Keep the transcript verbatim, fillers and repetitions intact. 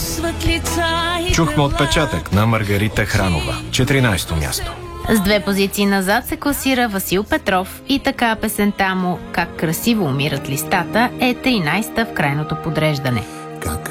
Чухме отпечатък на Маргарита Хранова. четиринайсето място. С две позиции назад се класира Васил Петров и така песента му "Как красиво умират листата" е тринайсета в крайното подреждане.